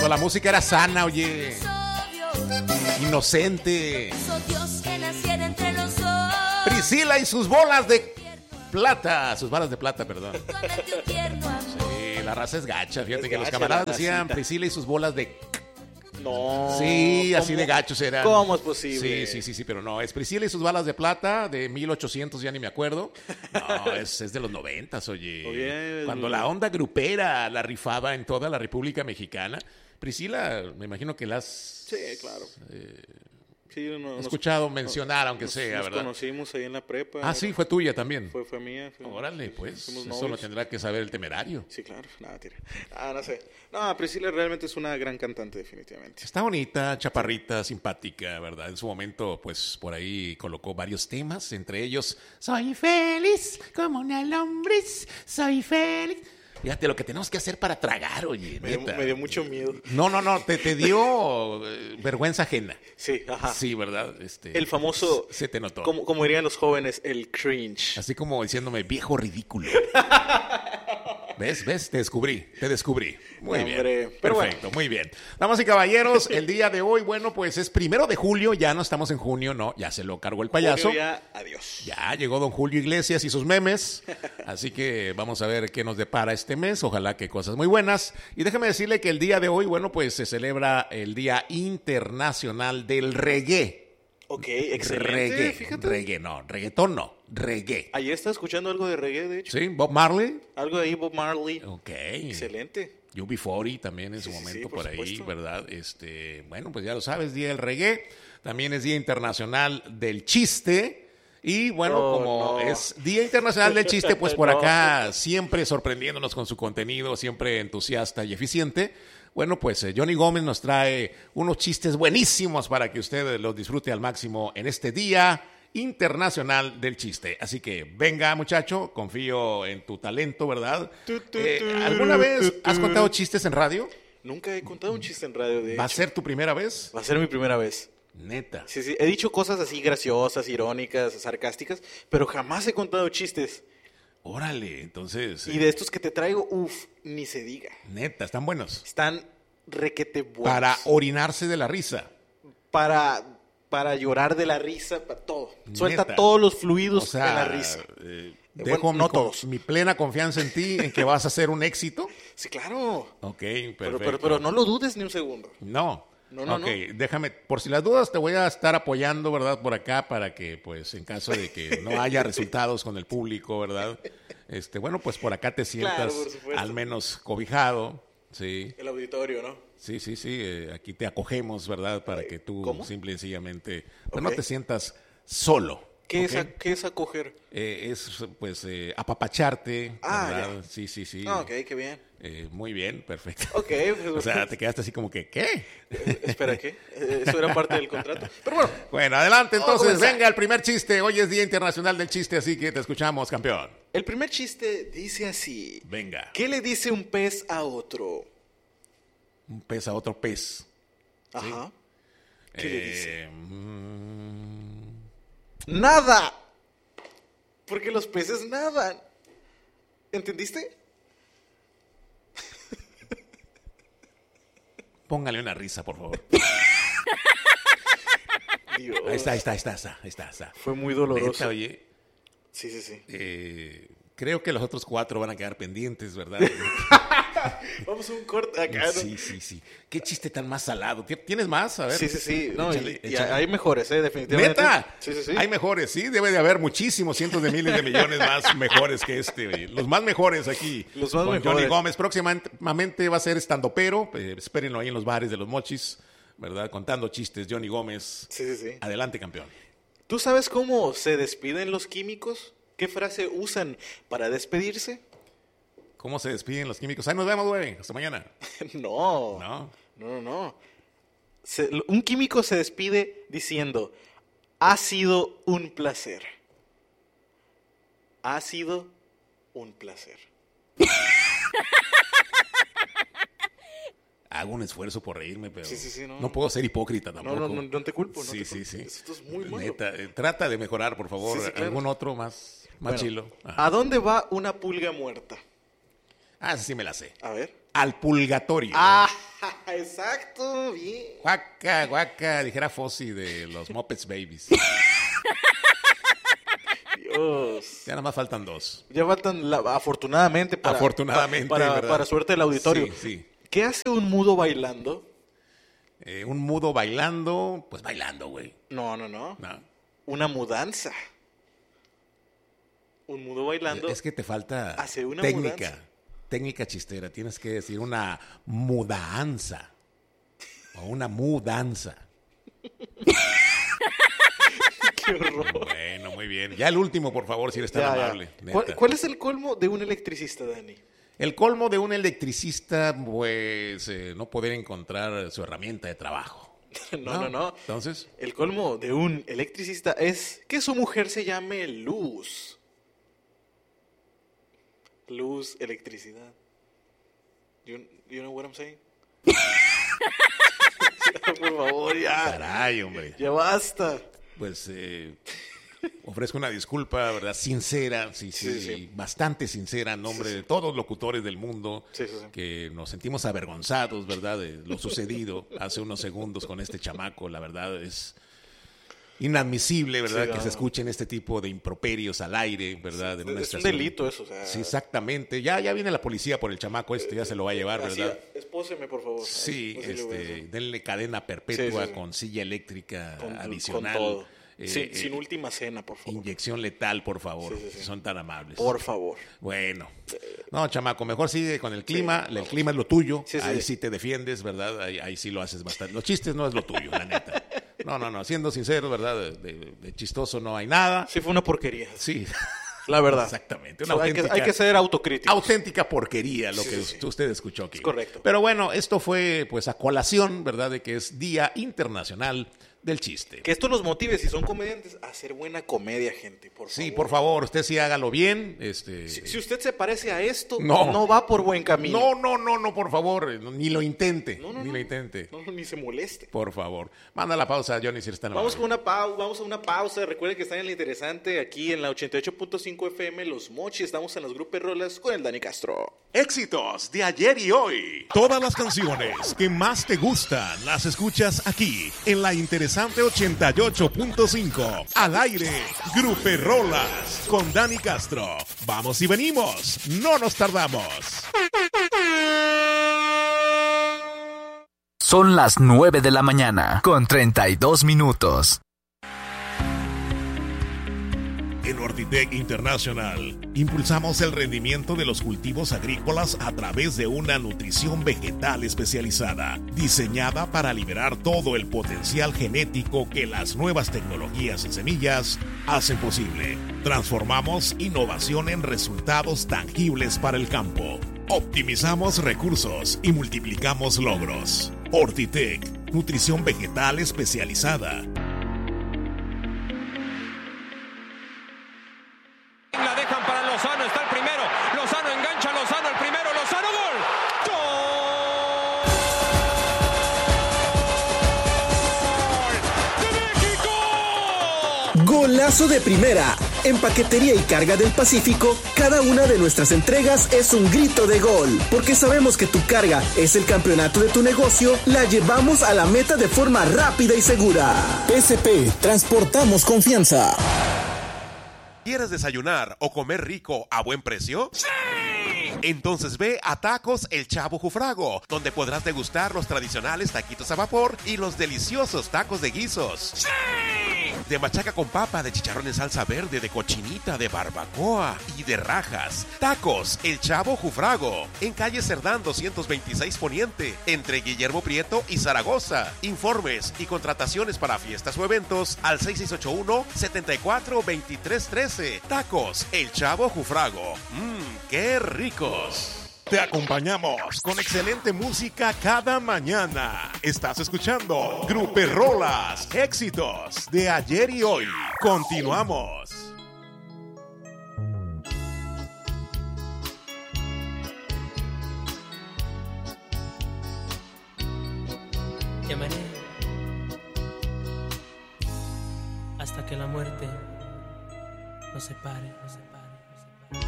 Cuando la música era sana, oye. Inocente. Priscila y sus bolas de plata. Sus balas de plata, perdón. Sí, la raza es gacha. Fíjate que los camaradas decían Priscila y sus bolas de... No. Sí, así de gachos eran. ¿Cómo es posible? Sí, pero no. Es Priscila y sus balas de plata de 1800, ya ni me acuerdo. No, es de los 90, oye. Cuando la onda grupera la rifaba en toda la República Mexicana. Priscila, me imagino que las... Sí, claro. Sí, he escuchado mencionar, aunque sea, nos ¿verdad? Nos conocimos ahí en la prepa. Ah, sí, fue tuya también. Fue mía. Órale, pues, eso lo tendrá que saber el Temerario. Sí, claro, nada, tira. No sé. No, Priscila realmente es una gran cantante, definitivamente. Está bonita, chaparrita, simpática, ¿verdad? En su momento, pues, por ahí colocó varios temas, entre ellos, soy feliz como una lombriz, soy feliz. Fíjate lo que tenemos que hacer para tragar, oye, neta. Me dio mucho miedo. No, te dio vergüenza ajena. Sí, ajá. Sí, ¿verdad? El famoso... Se te notó. Como dirían los jóvenes, el cringe. Así como diciéndome, viejo ridículo. ¿Ves? Te descubrí. Muy bien. Hombre, Perfecto, bueno. Muy bien. Damas y caballeros, el día de hoy, bueno, pues es 1 de julio, ya no estamos en junio, no, ya se lo cargó el payaso. Julio ya, adiós. Ya llegó don Julio Iglesias y sus memes, así que vamos a ver qué nos depara este mes, ojalá que cosas muy buenas. Y déjeme decirle que el día de hoy, bueno, pues se celebra el Día Internacional del Reggae. Ok, excelente, reggae, fíjate. Reggae, no, reggaetón no, reggae. Ayer estaba escuchando algo de reggae, de hecho. Sí, Bob Marley. Algo de ahí, Bob Marley. Ok. Excelente. UB40 también en su momento por ahí, supuesto. ¿verdad? Bueno, pues ya lo sabes, Día del Reggae. También es Día Internacional del Chiste. Y bueno, es Día Internacional del Chiste, pues por acá siempre sorprendiéndonos con su contenido, siempre entusiasta y eficiente. Bueno, pues Johnny Gómez nos trae unos chistes buenísimos para que usted los disfrute al máximo en este Día Internacional del Chiste. Así que venga, muchacho, confío en tu talento, ¿verdad? ¿Alguna vez has contado chistes en radio? Nunca he contado un chiste en radio, de hecho. ¿Va a ser tu primera vez? Va a ser mi primera vez. Neta. Sí, he dicho cosas así graciosas, irónicas, sarcásticas, pero jamás he contado chistes. Órale, entonces... Y de estos que te traigo, ni se diga. Neta, están buenos. Están requete buenos. Para orinarse de la risa. Para llorar de la risa, para todo. Suelta Neta. Todos los fluidos, o sea, de la risa. Dejo no todos. mi plena confianza en ti, en que vas a ser un éxito. Sí, claro. Ok, perfecto. Pero no lo dudes ni un segundo. No. No. Déjame, por si las dudas, te voy a estar apoyando, ¿verdad? Por acá, para que, pues, en caso de que no haya resultados con el público, ¿verdad? Bueno, pues por acá te sientas al menos cobijado, ¿sí? El auditorio, ¿no? Sí, aquí te acogemos, ¿verdad? Para que tú simple y sencillamente no te sientas solo. ¿Qué es acoger? Es, pues, apapacharte, ¿verdad? Ya. Sí. Ok, qué bien. Muy bien, perfecto. Ok. O sea, te quedaste así como que, ¿qué? Espera, ¿qué? Eso era parte del contrato. Pero bueno. Bueno, adelante entonces, venga el primer chiste. Hoy es Día Internacional del Chiste, así que te escuchamos, campeón. El primer chiste dice así. Venga. ¿Qué le dice un pez a otro? Un pez a otro pez. Ajá. ¿Sí? ¿Qué le dice? ¡Nada! Porque los peces nadan. ¿Entendiste? Póngale una risa, por favor. Dios. Ahí está. Fue muy doloroso. Neta, oye. Sí. Creo que los otros 4 van a quedar pendientes, ¿verdad? Vamos a un corte acá, ¿no? Sí. ¿Qué chiste tan más salado? ¿Tienes más? A ver. Sí. No, échale. Y hay mejores, definitivamente. ¿Neta? Sí. Hay mejores, sí. Debe de haber muchísimos, cientos de miles de millones más mejores que este. Oye. Los más mejores aquí. Los más con mejores. Johnny Gómez. Próximamente va a ser estandopero. Espérenlo ahí en los bares de los mochis, ¿verdad? Contando chistes, Johnny Gómez. Sí. Adelante, campeón. ¿Tú sabes cómo se despiden los químicos? ¿Qué frase usan para despedirse? ¿Cómo se despiden los químicos? Ahí nos vemos, güey. Hasta mañana. No. Un químico se despide diciendo, ha sido un placer. Ha sido un placer. Hago un esfuerzo por reírme, pero Sí, no puedo ser hipócrita tampoco. No te culpo. Sí. Esto es muy malo. Neta, trata de mejorar, por favor. Sí, claro. ¿Algún otro más chilo? ¿A dónde va una pulga muerta? Esa sí me la sé. A ver. Al purgatorio. exacto, bien. Guaca, guaca, dijera Fossi de los Muppets Babies. Dios. Ya nada más faltan 2. Ya faltan, afortunadamente, para suerte del auditorio. Sí, sí. ¿Qué hace un mudo bailando? Un mudo bailando, pues bailando, güey. No. No. Una mudanza. Un mudo bailando. Es que te falta hace una técnica. mudanza. Técnica chistera. Tienes que decir una mudanza. O una mudanza. Qué horror. Bueno, muy bien. Ya el último, por favor, si eres tan amable. ¿Cuál es el colmo de un electricista, Dani? El colmo de un electricista, pues, no poder encontrar su herramienta de trabajo. No. Entonces, el colmo de un electricista es que su mujer se llame Luz. Luz, electricidad. You know what I'm saying? Por favor, ya. caray, hombre. Ya basta. Pues ofrezco una disculpa, ¿verdad? Sincera, sí, bastante sincera, en nombre de todos los locutores del mundo, que nos sentimos avergonzados, ¿verdad? De lo sucedido hace unos segundos con este chamaco. La verdad es inadmisible, ¿verdad? Que se escuchen este tipo de improperios al aire, ¿verdad? Es un delito eso, o sea. Sí, exactamente. Ya viene la policía por el chamaco ya se lo va a llevar, ¿verdad? Espóseme, por favor. Sí, denle cadena perpetua con silla eléctrica adicional. Con todo. Sin última cena, por favor. Inyección letal, por favor. Si son tan amables. Por favor. Bueno. No, chamaco, mejor sigue con el clima. El clima es lo tuyo. Ahí sí te defiendes, ¿verdad? Ahí sí lo haces bastante. Los chistes no es lo tuyo, la neta. No. Siendo sincero, ¿verdad? De chistoso no hay nada. Sí, fue una porquería. Sí. La verdad. Exactamente. Hay que ser autocrítico. Auténtica porquería lo que usted escuchó aquí. Es correcto. Pero bueno, esto fue pues a colación, ¿verdad? De que es Día Internacional del Chiste. Que esto los motive, si son comediantes, a hacer buena comedia, gente, por favor. Sí, por favor, usted sí hágalo bien. Si usted se parece a esto, no va por buen camino. No, por favor, ni lo intente. Ni lo intente. No, ni se moleste. Por favor. Manda la pausa, Johnny, si está en la Vamos a una pausa. Recuerden que están en la interesante aquí en la 88.5 FM Los Mochis. Estamos en los grupos Rolas con el Dani Castro. Éxitos de ayer y hoy. Todas las canciones que más te gustan las escuchas aquí en la interesante 88.5. Al aire, Gruperrolas con Dani Castro. Vamos y venimos. No nos tardamos. Son las 9 de la mañana con 32 minutos. En Ortitec International impulsamos el rendimiento de los cultivos agrícolas a través de una nutrición vegetal especializada, diseñada para liberar todo el potencial genético que las nuevas tecnologías en semillas hacen posible. Transformamos innovación en resultados tangibles para el campo. Optimizamos recursos y multiplicamos logros. Ortitec, nutrición vegetal especializada. La dejan para Lozano, está el primero. Lozano engancha, Lozano el primero, Lozano, gol. ¡Gol! ¡De México! Golazo de primera. En Paquetería y Carga del Pacífico, cada una de nuestras entregas es un grito de gol. Porque sabemos que tu carga es el campeonato de tu negocio, la llevamos a la meta de forma rápida y segura. PSP, transportamos confianza. ¿Quieres desayunar o comer rico a buen precio? ¡Sí! Entonces ve a Tacos El Chavo Jufrago, donde podrás degustar los tradicionales taquitos a vapor y los deliciosos tacos de guisos. ¡Sí! De machaca con papa, de chicharrón en salsa verde, de cochinita, de barbacoa y de rajas. Tacos El Chavo Jufrago, en calle Cerdán 226 Poniente, entre Guillermo Prieto y Zaragoza. Informes y contrataciones para fiestas o eventos al 6681-742313. Tacos El Chavo Jufrago. ¡Qué ricos! Te acompañamos con excelente música cada mañana. Estás escuchando Gruperrolas, éxitos de ayer y hoy. Continuamos. Llamaré hasta que la muerte nos separe.